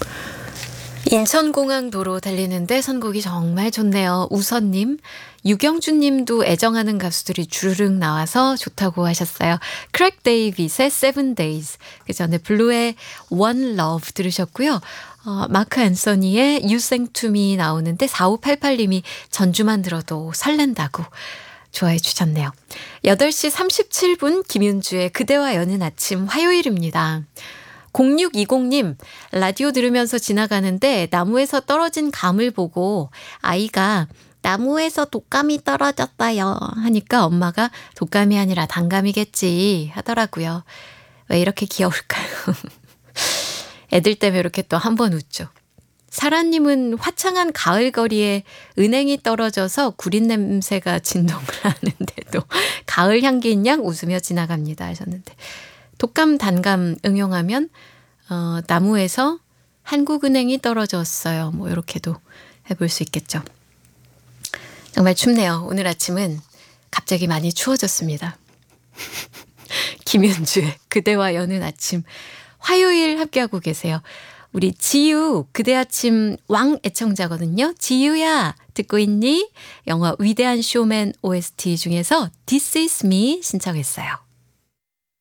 인천공항도로 달리는데 선곡이 정말 좋네요. 우선님, 유경준님도 애정하는 가수들이 주르륵 나와서 좋다고 하셨어요. 크랙 데이빗의 Seven Days, 그 전에 블루의 One Love 들으셨고요. 마크 앤서니의 You Sang To Me 나오는데 4588님이 전주만 들어도 설렌다고 좋아해 주셨네요. 8시 37분 김윤주의 그대와 여는 아침 화요일입니다. 0620님, 라디오 들으면서 지나가는데 나무에서 떨어진 감을 보고 아이가 나무에서 독감이 떨어졌어요 하니까 엄마가 독감이 아니라 단감이겠지 하더라고요. 왜 이렇게 귀여울까요? 애들 때문에 이렇게 또 한 번 웃죠. 사라님은 화창한 가을 거리에 은행이 떨어져서 구린 냄새가 진동을 하는데도 가을 향기인 양 웃으며 지나갑니다 하셨는데, 독감 단감 응용하면 나무에서 한국은행이 떨어졌어요. 뭐 이렇게도 해볼 수 있겠죠. 정말 춥네요. 오늘 아침은 갑자기 많이 추워졌습니다. 김윤주의 그대와 여는 아침 화요일 함께하고 계세요. 우리 지유 그대 아침 왕 애청자거든요. 지유야 듣고 있니? 영화 위대한 쇼맨 OST 중에서 This Is Me 신청했어요.